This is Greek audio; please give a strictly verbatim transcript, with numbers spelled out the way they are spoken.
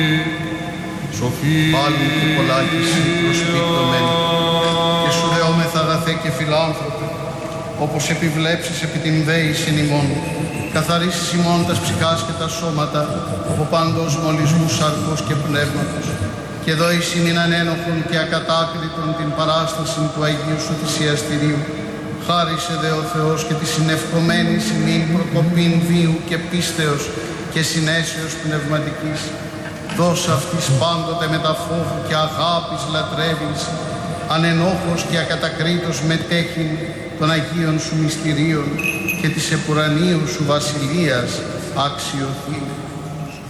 Πάλι και πολλάκις προσπίπτωμεν και σου δεόμεθα αγαθέ και φιλάνθρωπε, όπως επιβλέψεις επί την δέησιν ημών, καθαρίσεις ημών τας ψυχάς και τα σώματα από πάντος μολυσμού σαρκός και πνεύματος, και δώεις ημίν ανένοχον και ακατάκριτον την παράσταση του Αγίου σου θυσιαστηρίου. Χάρισε δε ο Θεός και τη συνευκομένη ημίν προκοπήν βίου και πίστεως και συνέσεως πνευματικής. Δώσ' αυτής πάντοτε με τα φόβου και αγάπης λατρεύεις, ανενόχος και ακατακρίτως μετέχειν των Αγίων σου μυστηρίων και της επουρανίου σου βασιλείας αξιοθεί.